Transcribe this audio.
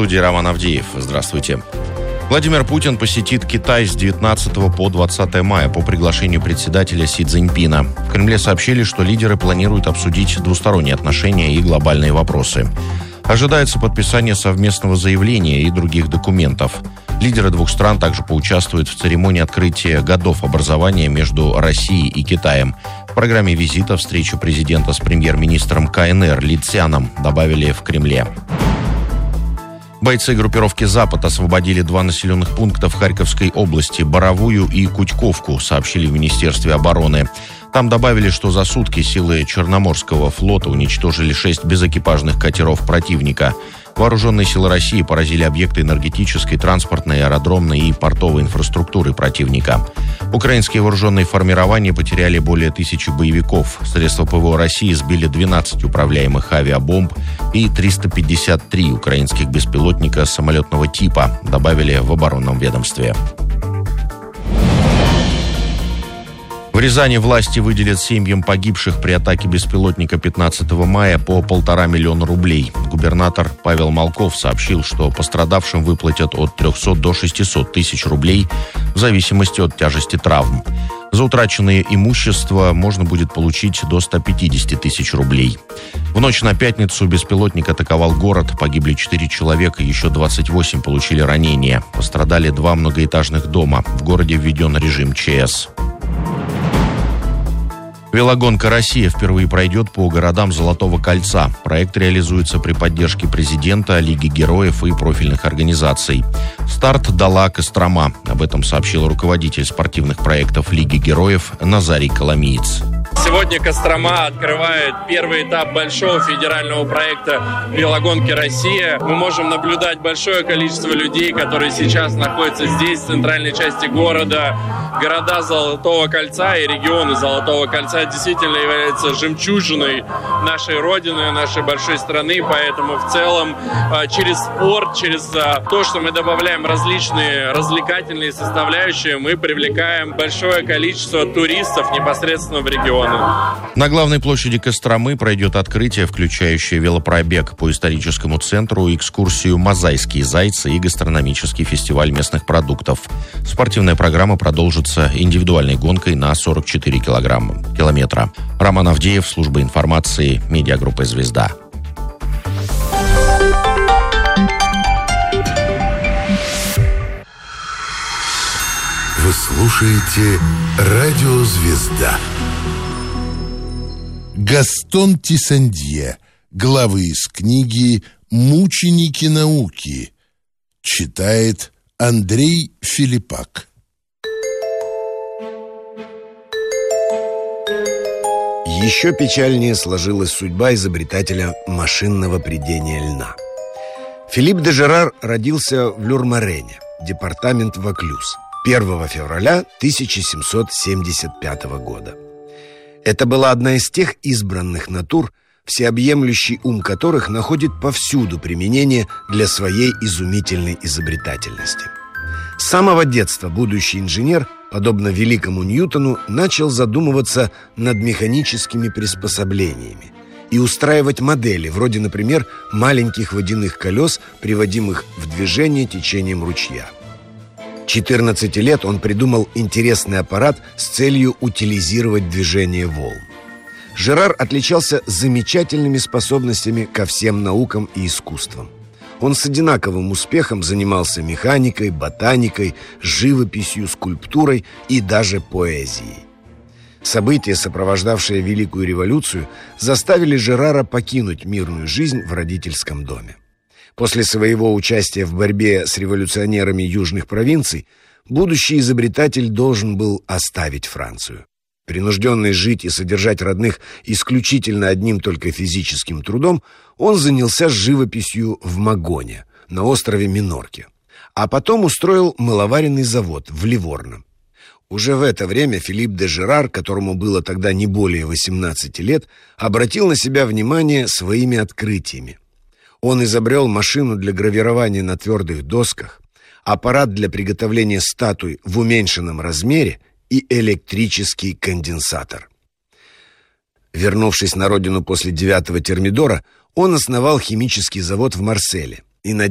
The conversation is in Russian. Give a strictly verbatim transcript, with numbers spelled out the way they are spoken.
студии Роман Авдеев. Здравствуйте. Владимир Путин посетит Китай с девятнадцатого по двадцатое мая по приглашению председателя Си Цзиньпина. В Кремле сообщили, что лидеры планируют обсудить двусторонние отношения и глобальные вопросы. Ожидается подписание совместного заявления и других документов. Лидеры двух стран также поучаствуют в церемонии открытия годов образования между Россией и Китаем. В программе визита встречу президента с премьер-министром Ка Эн Эр Ли Цяном добавили в Кремле. Бойцы группировки «Запад» освободили два населенных пункта в Харьковской области – Боровую и Кутьковку, сообщили в Министерстве обороны. Там добавили, что за сутки силы Черноморского флота уничтожили шесть безэкипажных катеров противника. Вооруженные силы России поразили объекты энергетической, транспортной, аэродромной и портовой инфраструктуры противника. Украинские вооруженные формирования потеряли более тысячи боевиков. Средства Пэ Вэ О России сбили двенадцать управляемых авиабомб и триста пятьдесят три украинских беспилотника самолетного типа, добавили в оборонном ведомстве. В Рязани власти выделят семьям погибших при атаке беспилотника пятнадцатого мая по полтора миллиона рублей. Губернатор Павел Малков сообщил, что пострадавшим выплатят от трехсот до шестисот тысяч рублей в зависимости от тяжести травм. За утраченное имущество можно будет получить до ста пятидесяти тысяч рублей. В ночь на пятницу беспилотник атаковал город. Погибли четыре человека, еще двадцать восемь получили ранения. Пострадали два многоэтажных дома. В городе введен режим Че Эс. Велогонка «Россия» впервые пройдет по городам Золотого кольца. Проект реализуется при поддержке президента, Лиги героев и профильных организаций. Старт дала Кострома. Об этом сообщил руководитель спортивных проектов Лиги героев Назарий Коломиец. Сегодня Кострома открывает первый этап большого федерального проекта «Велогонки Россия». Мы можем наблюдать большое количество людей, которые сейчас находятся здесь, в центральной части города. Города Золотого кольца и регионы Золотого кольца действительно являются жемчужиной нашей родины, нашей большой страны. Поэтому в целом через спорт, через то, что мы добавляем различные развлекательные составляющие, мы привлекаем большое количество туристов непосредственно в регионы. На главной площади Костромы пройдет открытие, включающее велопробег по историческому центру, экскурсию «Мозайские зайцы» и гастрономический фестиваль местных продуктов. Спортивная программа продолжится индивидуальной гонкой на сорок четыре километра. Роман Авдеев, служба информации, медиагруппа «Звезда». Вы слушаете «Радио Звезда». Гастон Тиссандье. Главы из книги «Мученики науки». Читает Андрей Филиппак. Еще печальнее сложилась судьба изобретателя машинного прядения льна. Филипп де Жерар родился в Люрмарене, департамент Ваклюз, первого февраля тысяча семьсот семьдесят пятого года. Это была одна из тех избранных натур, всеобъемлющий ум которых находит повсюду применение для своей изумительной изобретательности. С самого детства будущий инженер, подобно великому Ньютону, начал задумываться над механическими приспособлениями и устраивать модели, вроде, например, маленьких водяных колес, приводимых в движение течением ручья. четырнадцати лет он придумал интересный аппарат с целью утилизировать движение волн. Жерар отличался замечательными способностями ко всем наукам и искусствам. Он с одинаковым успехом занимался механикой, ботаникой, живописью, скульптурой и даже поэзией. События, сопровождавшие Великую революцию, заставили Жерара покинуть мирную жизнь в родительском доме. После своего участия в борьбе с революционерами южных провинций будущий изобретатель должен был оставить Францию. Принужденный жить и содержать родных исключительно одним только физическим трудом, он занялся живописью в Магоне, на острове Минорке, а потом устроил мыловаренный завод в Ливорно. Уже в это время Филипп де Жерар, которому было тогда не более восемнадцати лет, обратил на себя внимание своими открытиями. Он изобрел машину для гравирования на твердых досках, аппарат для приготовления статуй в уменьшенном размере и электрический конденсатор. Вернувшись на родину после девятого термидора, он основал химический завод в Марселе и